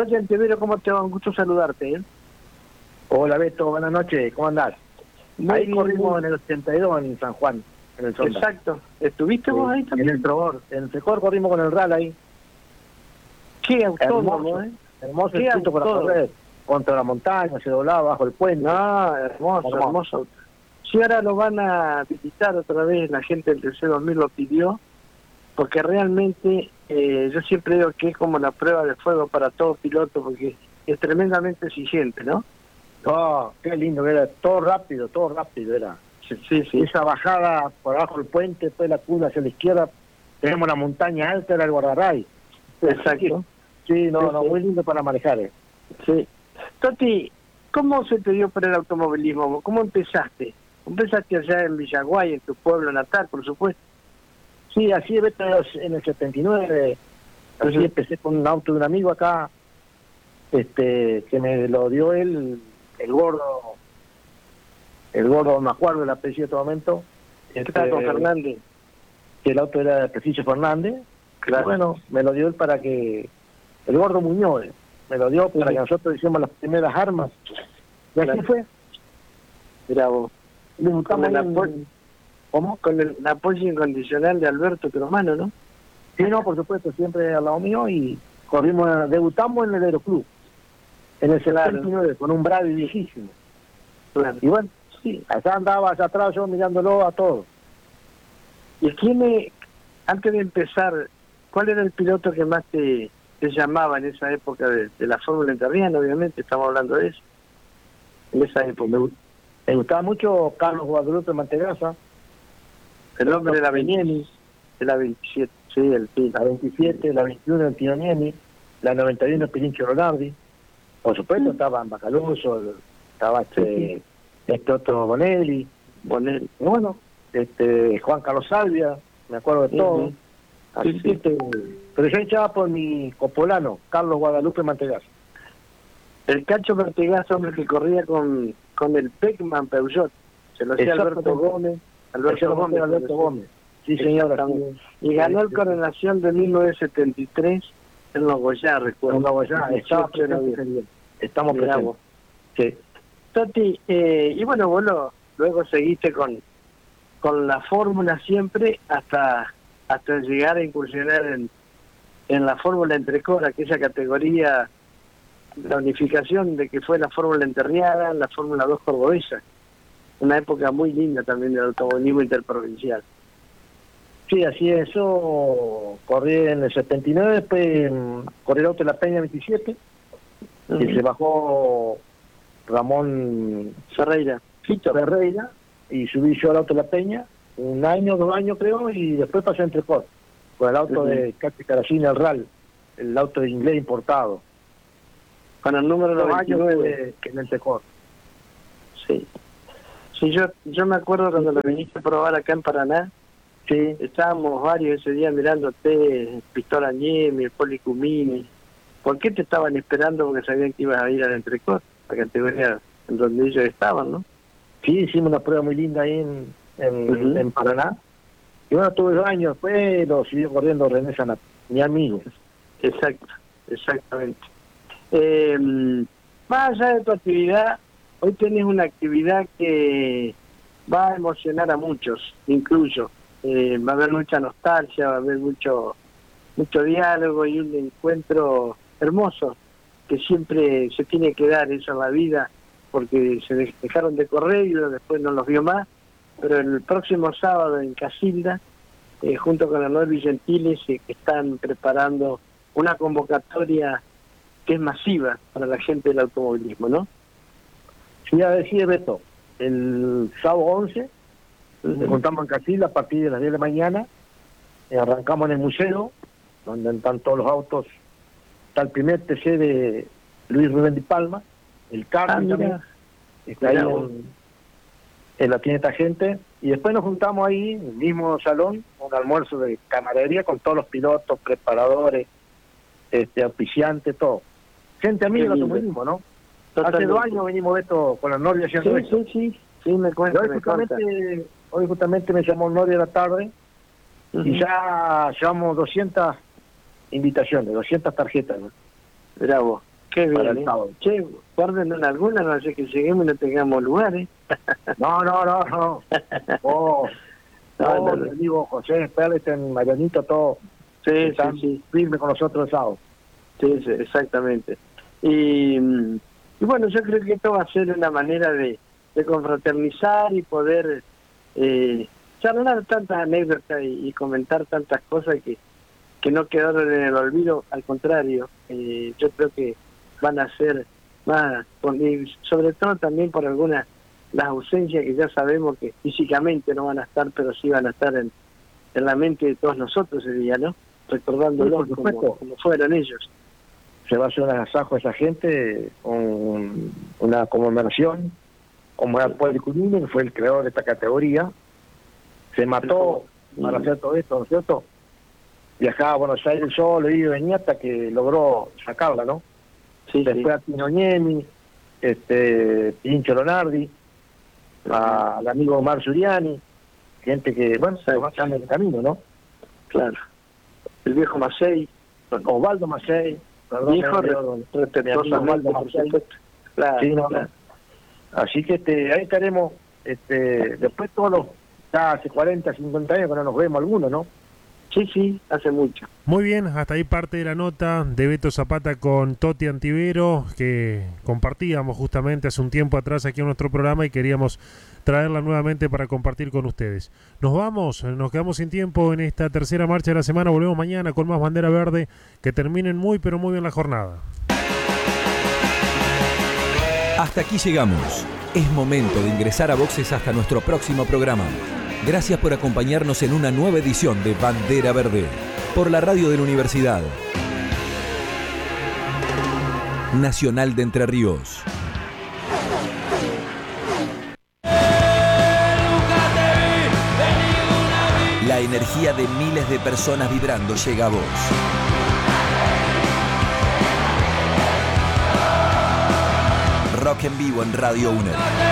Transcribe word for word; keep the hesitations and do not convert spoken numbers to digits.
Soy Antivero, ¿cómo te va? Un gusto saludarte, ¿eh? Hola Beto, buenas noches, ¿cómo andás? Muy ahí bien, corrimos muy... en el ochenta y dos en San Juan, en el Sonda. Exacto. ¿Estuviste sí, vos ahí también? En el Trobor, en el Secor corrimos con el R A L ahí. Qué autódromo, hermoso, ¿eh? Hermoso Qué circuito para correr, contra la montaña, se doblaba bajo el puente. No, hermoso, hermoso. hermoso. Sí, ahora lo van a visitar otra vez, la gente del T C dos mil lo pidió, porque realmente eh, yo siempre digo que es como la prueba de fuego para todo piloto, porque es tremendamente exigente, ¿no? Oh, qué lindo, era todo rápido, todo rápido era. Sí, sí, sí. Esa bajada por abajo del puente, después la curva hacia la izquierda, tenemos la montaña alta, era el Guardarray. Exacto. Sí, no, sí, no, sí. muy lindo para manejar. Eh. Sí. Toti, ¿cómo se te dio por el automovilismo? ¿Cómo empezaste? Empezaste allá en Villaguay, en tu pueblo natal, por supuesto. Sí, así en el setenta y nueve, así uh-huh. empecé con un auto de un amigo acá, este que me lo dio él, el gordo, el gordo, no me acuerdo el apellido de este momento. Este, con Fernández. Que el auto era de Preciso Fernández. Claro. Y bueno, me lo dio él para que, el gordo Muñoz, me lo dio para uh-huh. que nosotros hiciéramos las primeras armas. Y así claro. fue. Mirá vos. Con el, apoyo, ¿Cómo? Con el apoyo incondicional de Alberto Cromano, ¿no? Sí, no, por supuesto, siempre al lado mío, y corrimos, debutamos en el Aeroclub, en el setenta y nueve, claro. con un Bravi viejísimo. Claro. Y bueno, sí, allá andaba, allá atrás yo mirándolo a todos. ¿Y quién, me, antes de empezar, cuál era el piloto que más te, te llamaba en esa época de, de la Fórmula Enterriana, obviamente, estamos hablando de eso? En esa época. Me, me gustaba mucho Carlos Guadalupe Mantegaza. El hombre de la Beniemi, de la veintisiete, sí, el la veintisiete, la veintiuno el Pinoniemi, la noventa y uno el Pirincho Ronaldi. Por supuesto sí. estaban Bacaluso, estaba este, sí. este otro Bonelli, Bonelli. Y bueno, este Juan Carlos Salvia, me acuerdo de sí, todo. Sí. Así sí, este, pero yo echaba por mi copolano, Carlos Guadalupe Mantegaza. El Cacho Mantegaza, hombre que corría con, con el Peckman Peugeot, se lo hacía Alberto Gómez. Alberto Gómez, Alberto Gómez. Sí, señora. Y ganó el Coronación de mil novecientos setenta y tres en Nogoyá, recuerdo. En Nogoyá, estaba presente. Estamos presentes. Sí. Toti, eh, y bueno, vos lo, luego seguiste con con la fórmula siempre hasta hasta llegar a incursionar en, en la fórmula entrecor, aquella categoría, la unificación de que fue la fórmula enterriana, la fórmula dos cordobesa. Una época muy linda también del automovilismo interprovincial. Sí, así es. Yo corrí en el setenta y nueve, después corrí el auto de la Peña veintisiete, uh-huh. y se bajó Ramón Ferreira. Fito Ferreira, y subí yo al auto de la Peña, un año, dos años creo, y después pasé entre Entrecor, con el auto uh-huh. de Cati Caracini, el R A L, el auto de inglés importado. Con el número dos años de, en Entrecor. Sí. Sí, yo yo me acuerdo cuando lo viniste a probar acá en Paraná, sí, estábamos varios ese día mirándote, Pistola Añemi, el Policumini. ¿Por qué te estaban esperando? Porque sabían que ibas a ir al Entrecor, la categoría en donde ellos estaban, ¿no? Sí, hicimos una prueba muy linda ahí en, en, uh-huh. en Paraná. Y bueno, tuve dos años después, lo siguió corriendo René Sanat, mi amigo. Exacto, exactamente. Eh, más allá de tu actividad, hoy tenés una actividad que va a emocionar a muchos, incluyo. Eh, va a haber mucha nostalgia, va a haber mucho mucho diálogo y un encuentro hermoso que siempre se tiene que dar eso en la vida, porque se dejaron de correr y después no los vio más. Pero el próximo sábado en Casilda, eh, junto con Anuel Villentile, se están preparando una convocatoria que es masiva para la gente del automovilismo, ¿no? Sí, a decir Beto, el sábado once, uh-huh. nos juntamos en Casilda a partir de las diez de la mañana, eh, arrancamos en el museo, donde están todos los autos, está el primer T C de Luis Rubén de Palma, el carro ah, también, está ahí en, en la tiene esta gente, y después nos juntamos ahí, en el mismo salón, un almuerzo de camaradería con todos los pilotos, preparadores, este auspiciantes, todo. Gente amiga del automovilismo, ¿no? Totalmente. Hace dos años venimos Beto con la Noria haciendo sí, esto. Sí, sí, sí, me cuenta. Hoy, me justamente, hoy justamente me llamó Noria a la tarde, uh-huh. y ya llevamos doscientas invitaciones, doscientas tarjetas, ¿no? Bravo. Qué para bien, el ¿eh? sábado. Che, guarden en alguna, no sé que lleguemos y no tengamos lugares. No, no, no, no. Oh, No, oh, no, no. mi amigo José Pérez, en Marianito, todo Sí, están sí, sí. firmes con nosotros el sábado. Sí, sí, exactamente. Y, mm, y bueno, yo creo que esto va a ser una manera de, de confraternizar y poder eh, charlar tantas anécdotas y, y comentar tantas cosas que, que no quedaron en el olvido. Al contrario, eh, yo creo que van a ser más, con- y sobre todo también por algunas las ausencias que ya sabemos que físicamente no van a estar, pero sí van a estar en, en la mente de todos nosotros ese día, ¿no? Recordándolos Sí, por como, supuesto. como fueron ellos. Se va a hacer un agasajo a esa gente, con una conmemoración, como era Paul Culino, que fue el creador de esta categoría. Se mató para hacer todo esto, ¿no es cierto? Viajaba a Buenos Aires solo, iba y venía hasta que logró sacarla, ¿no? Sí, Después sí. a Tino Niemi, este, Pincho Lonardi, a- al amigo Omar Suriani, gente que, bueno, se va echando el camino, ¿no? Claro. El viejo Macei, Osvaldo Macei, perdón, viejo me- re- mi amigo respetuosamente, Osvaldo por Macei. supuesto. Claro, Sí, no, claro. Así que este, ahí estaremos, este, después todos los, ya hace cuarenta, cincuenta años que no nos vemos algunos, ¿no? Sí, sí, hace mucho. Muy bien, hasta ahí parte de la nota de Beto Zapata con Toti Antivero, que compartíamos justamente hace un tiempo atrás aquí en nuestro programa y queríamos traerla nuevamente para compartir con ustedes. Nos vamos, nos quedamos sin tiempo en esta tercera marcha de la semana, volvemos mañana con más Bandera Verde, que terminen muy pero muy bien la jornada. Hasta aquí llegamos. Es momento de ingresar a boxes hasta nuestro próximo programa. Gracias por acompañarnos en una nueva edición de Bandera Verde, por la radio de la Universidad Nacional de Entre Ríos. La energía de miles de personas vibrando llega a vos. Rock en vivo en Radio UNER.